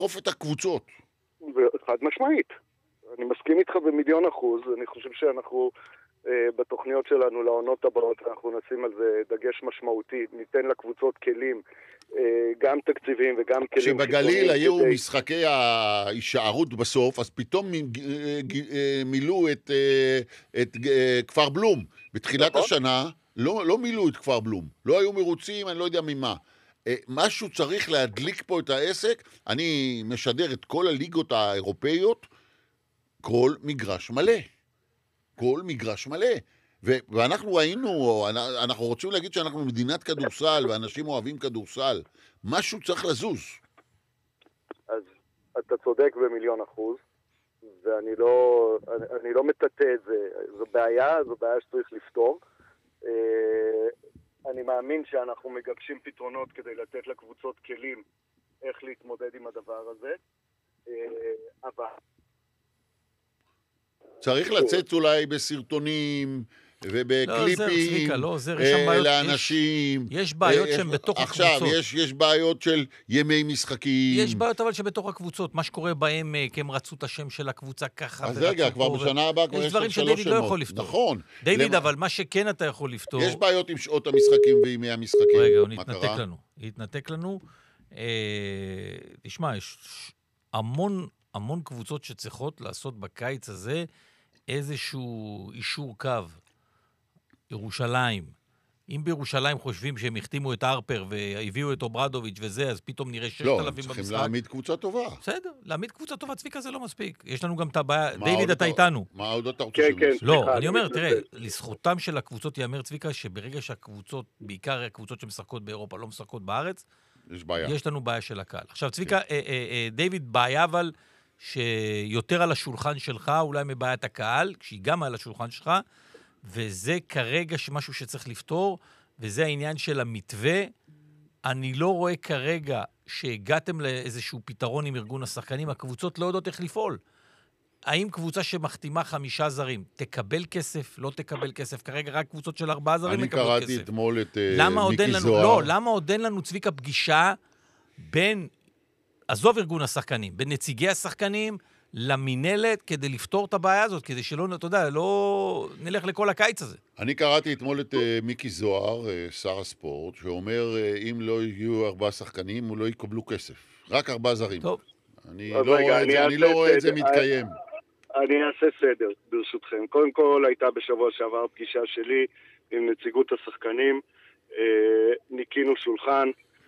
לעקוף את הקבוצות. חד משמעית. אני מסכים איתך ב1,000,000%. אני חושב שאנחנו בתוכניות שלנו לעונות הבאות, אנחנו נשים על זה דגש משמעותי. ניתן לקבוצות כלים, גם תקציבים וגם כלים. שבגליל היו משחקי ההישארות בסוף, אז פתאום מילאו את כפר בלום. בתחילת השנה לא מילאו את כפר בלום. לא היו מרוצים, אני לא יודע ממה. משהו צריך להדליק פה את העסק. אני משדר את כל הליגות האירופאיות, כל מגרש מלא. כל מגרש מלא. ואנחנו ראינו, אנחנו רוצים להגיד שאנחנו מדינת כדורסל, ואנשים אוהבים כדורסל. משהו צריך לזוז. אז אתה צודק ב1,000,000%, ואני לא מטאטא את זה. זו בעיה שצריך לפתור. אני מאמין שאנחנו מגבשים פתרונות כדי לתת לקבוצות כלים איך להתמודד עם הדבר הזה. אבל צריך לצאת אולי בסרטונים ובקליפים לאנשים. יש בעיות שהן בתוך הקבוצות. עכשיו, יש בעיות של ימי משחקים. יש בעיות אבל שבתוך הקבוצות, מה שקורה בהם, כי הם רצו את השם של הקבוצה ככה. אז רגע, כבר בשנה הבאה כבר יש דברים שדיוויד לא יכול לפתור. נכון. דיוויד, אבל מה שכן אתה יכול לפתור. יש בעיות עם שעות המשחקים וימי המשחקים. רגע, הוא נתנתק לנו. תשמע, יש המון קבוצות שצריכות לעשות בקיץ הזה איזשהו אישור קו. ירושלים. אם בירושלים חושבים שהם החתימו את ארפר והביאו את אוברדוביץ' וזה, אז פתאום נראה 6,000 במשחק. לא, צריכים להעמיד קבוצה טובה. בסדר, להעמיד קבוצה טובה, צביקה זה לא מספיק. יש לנו גם את הבעיה, דיוויד אתה איתנו. מה עוד אתה רוצה? כן, לא, אני אומר, תראה, לזכותם של הקבוצות יאמר צביקה, שברגע שהקבוצות, בעיקר הקבוצות שמשחקות באירופה, לא משחקות בארץ, יש בעיה. יש לנו בעיה של הקהל. עכשיו, צביקה, דיוויד, בעיה אבל שיותר על השולחן שלך, אולי מבעיית הקהל, כשהיא גם על השולחן שלך, וזה כרגע משהו שצריך לפתור, וזה העניין של המתווה. אני לא רואה כרגע שהגעתם לאיזשהו פתרון עם ארגון השחקנים, הקבוצות לא יודעות איך לפעול. האם קבוצה שמחתימה 5 זרים, תקבל כסף, לא תקבל כסף? כרגע רק קבוצות של 4 זרים מקבלות כסף. אני קראתי אתמול את מיקי זוהר. לא, למה עוד אין לנו צביקה פגישה בין, עזוב ארגון השחקנים, בין נציגי השחקנים למינלת כדי לפתור את הבעיה הזאת, כדי שלא, אתה יודע, לא נלך לכל הקיץ הזה. אני קראתי אתמול את מיקי זוהר, שר הספורט, שאומר, אם לא יהיו 4 שחקנים, הוא לא יקבלו כסף. רק 4 זרים. טוב. אני לא רואה את זה מתקיים. אני אעשה סדר, ברשותכם. קודם כל, הייתה בשבוע שעבר פגישה שלי עם נציגות השחקנים. ניקינו שולחן.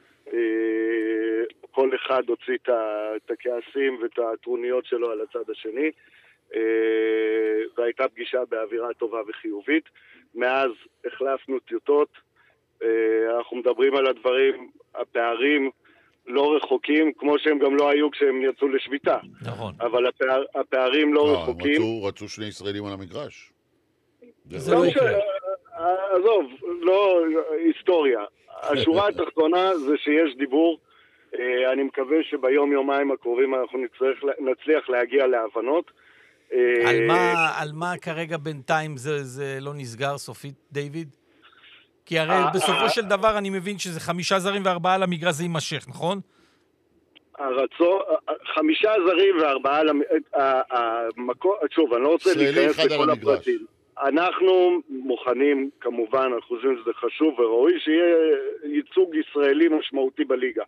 כל אחד הוציא את הכעסים ואת הטרוניות שלו על הצד השני, והייתה פגישה באווירה טובה וחיובית. מאז החלפנו טיוטות, אנחנו מדברים על הדברים, הפערים לא רחוקים, כמו שהם גם לא היו כשהם יצאו לשביתה. נכון. אבל הפערים לא רחוקים. רצו 2 ישראלים על המגרש. זה לא יקרה. עזוב, לא היסטוריה. השורה התחתונה זה שיש דיבור. אני מקווה שביום-יומיים הקרובים אנחנו נצליח להגיע להבנות. על מה כרגע בינתיים זה לא נסגר סופית, דיוויד? כי הרי בסופו של דבר אני מבין שזה 5 זרים ו4 על המגרש זה יימשך, נכון? 5 זרים ו4 על שוב, אני לא רוצה להיכנס לכל הפרטים. אנחנו מוכנים, כמובן, אנחנו חושבים שזה חשוב וראוי, שיהיה ייצוג ישראלי משמעותי בליגה.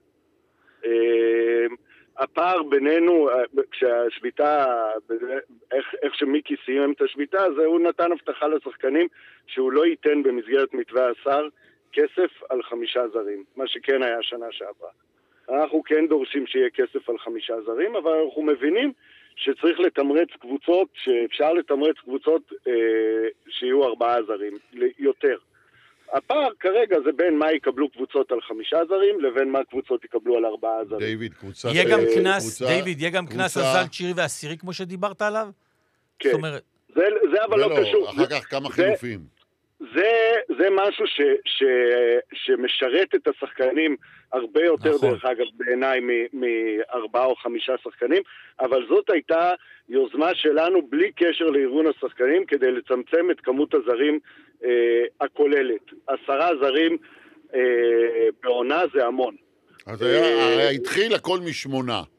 הפער בינינו, כשהשביתה, איך שמיקי סיים את השביתה, הוא נתן הבטחה לשחקנים שהוא לא ייתן במסגרת מתווה השר כסף על 5 זרים, מה שכן היה שנה שעברה. אנחנו כן דורשים שיהיה כסף על 5 זרים, אבל אנחנו מבינים שצריך לתמרץ קבוצות, שאפשר לתמרץ קבוצות שיהיו 4 זרים, יותר. הפער כרגע זה בין מה יקבלו קבוצות על 5 זרים, לבין מה קבוצות יקבלו על 4 זרים. דיוויד, קבוצה... יהיה גם כנס הזל, שירי והסירי, כמו שדיברת עליו? כן. זה אבל לא קשור. אחר כך כמה חילופים. זה משהו שמשרת את השחקנים הרבה יותר, דרך אגב, בעיניי מ4 או 5 שחקנים, אבל זאת הייתה יוזמה שלנו בלי קשר לארגון השחקנים, כדי לצמצם את כמות הזרים הכוללת. 10 זרים בעונה זה המון. אז התחיל הכל מ8.